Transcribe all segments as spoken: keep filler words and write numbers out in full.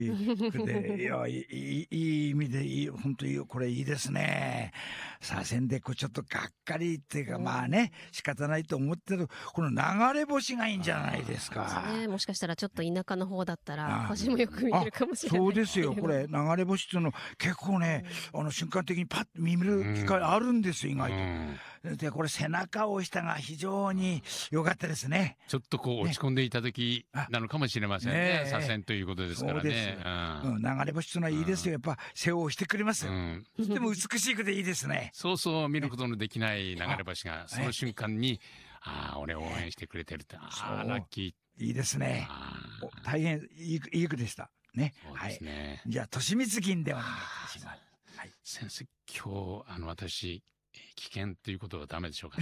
いで、いや、いい、いい意味でいい、本当にこれいいですね。左遷でこうちょっとがっかりっていうか、まあね、仕方ないと思ってる、この流れ星がいいんじゃないですか。 ね、もしかしたらちょっと田舎の方だったらあ星もよく見えるかもしれない。 そうですよ。これ流れ星っていうの結構ね、あの瞬間的にパッと見る機会あるんですよ、意外と。で、これ背中を押したが非常に良かったですね。 ちょっとこう落ち込んでいた時なのかもしれませんね。左遷ということですからね。 うん、流れ星というのはいいですよ。やっぱ背を押してくれますよ。でも美しい句でいいですね。 そうそう見ることのできない流れ星がその瞬間に、ああ俺を応援してくれてるって、ああラッキー。 いいですね。大変いいいい句でしたね。 そうですね。 じゃあ利光銀でお願いいたします。 先生、今日あの私危険ということはダメでしょうか。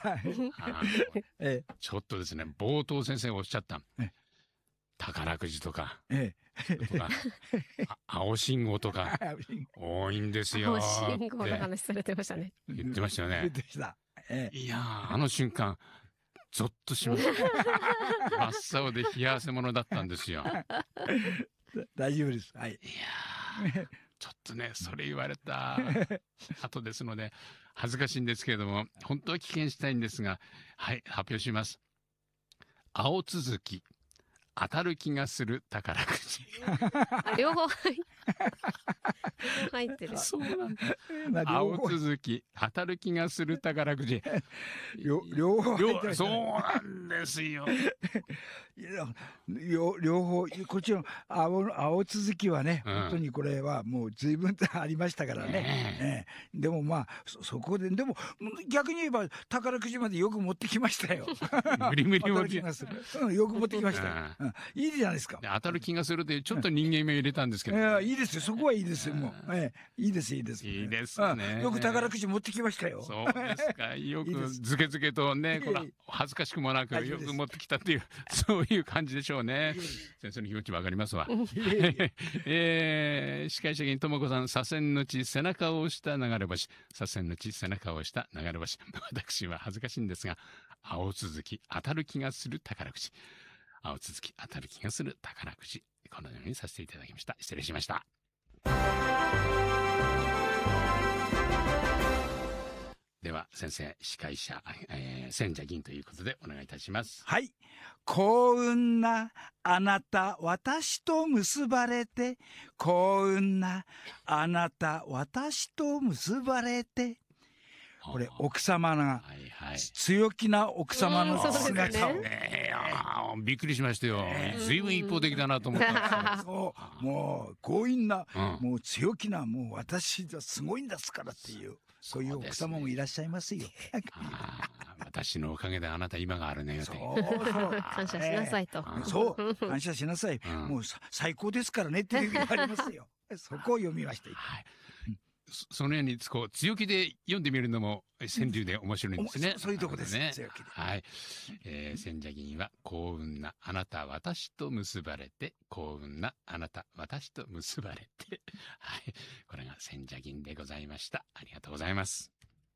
ちょっとですね、冒頭先生がおっしゃった宝くじとか、とか青信号とか多いんですよ。 青信号の話されてましたね。 言ってましたよね。いやー、あの瞬間ゾッとしました。真っ青で冷や汗ものだったんですよ。 大丈夫です。はい。 いやー、ちょっとね、それ言われた後ですので恥ずかしいんですけれども、本当は危険したいんですが、はい、発表します。青続き当たる気がする宝くじ。 両方入ってる。 そうなんだ。青続き当たる気がする宝くじ。 両方入ってる。 そうなんですよ。 両方、こっちの青青続きはね、本当にこれはもう随分ありましたからね。でもまあそこででも逆に言えば宝くじまでよく持ってきましたよ。 無理無理持ってきます。よく持ってきました。いいじゃないですか。 当たる気がするでちょっと人間味を入れたんですけど。 いいですよ。そこはいいですよ。もういいですいいです。 いいですね。 よく宝くじ持ってきましたよ。 そうですか。よくずけずけとね、これ恥ずかしくもなくよく持ってきたっていうそういう感じでしょうね。先生の気持ちわかりますわ。え司会者議員とも子さん、左遷のち背中を押した流れ星。左遷のち背中を押した流れ星。私は恥ずかしいんですが、青続き当たる気がする宝くじ。青続き当たる気がする宝くじ。このようにさせていただきました。失礼しました。では先生、司会者、えー、千社銀ということでお願いいたします。 はい。幸運なあなた私と結ばれて、幸運なあなた私と結ばれて。これ奥様が、強気な奥様の姿をね、 びっくりしましたよ。随分一方的だなと思ったんですよ。 そう、もう強引な、もう強気な、もう私はすごいんですからっていう、そういう奥様もいらっしゃいますよ。 私のおかげであなた今があるね。 感謝しなさいと。 そう、感謝しなさい。もう最高ですからねっていうのがありますよ。そこを読みました。 そのようにこう強気で読んでみるのも川柳で面白いんですね。 そういうとこですね。強気で。 はい。えー、千社銀は幸運なあなた私と結ばれて、幸運なあなた私と結ばれて、はい。これが千社銀でございました。ありがとうございます。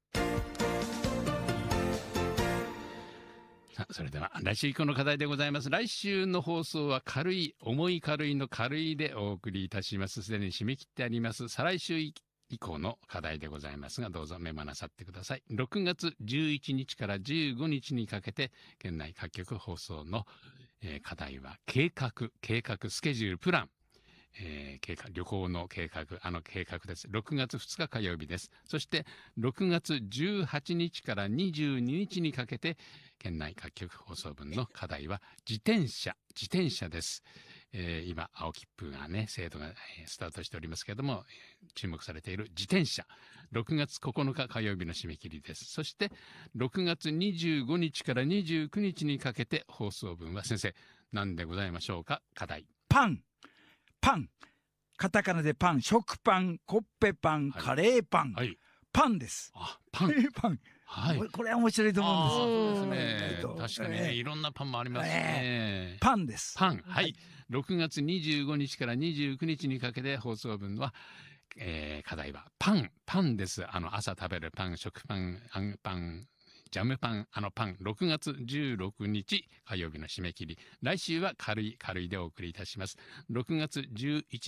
さあ、それでは来週以降の課題でございます。来週の放送は軽い、重い軽いの軽いでお送りいたします。すでに締め切ってあります。再来週以降の課題でございますが、どうぞメモなさってください。ろくがつじゅういちにちからじゅうごにちにかけて、県内各局放送の、えー、課題は計画、計画、スケジュール、プラン、えー、計画、旅行の計画、あの計画です。ろくがつふつか火曜日です。そして、ろくがつじゅうはちにちからにじゅうににちにかけて、県内各局放送分の課題は自転車、自転車です。えー、今、青切符がね、制度がスタートしておりますけれども、注目されている自転車。ろくがつここのか火曜日の締め切りです。そして、ろくがつにじゅうごにちからにじゅうくにちにかけて放送分は先生、何でございましょうか？課題。 パン。パン。カタカナでパン。食パン、コッペパン、カレーパン。はい。パンです。 あ、パン。 パン。 はい。 これは面白いと思うんです。そうですね。確かにね、いろんなパンもありますね。 パンです。 パン。はい。ろくがつにじゅうごにちからにじゅうくにちにかけて放送分は、えー、課題はパン。パンです。あの、朝食べるパン、食パン、あんパン、 ジャムパン、あのパン、ろくがつじゅうろくにち火曜日の締め切り。来週は軽い軽いでお送りいたします。ろくがつじゅういち